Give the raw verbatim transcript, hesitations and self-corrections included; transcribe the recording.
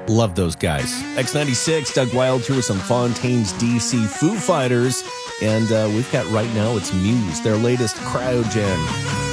Love those guys. X ninety-six, Doug Wild here with some Fontaine's D C Foo Fighters. And uh, we've got right now, it's Muse, their latest Cryogen.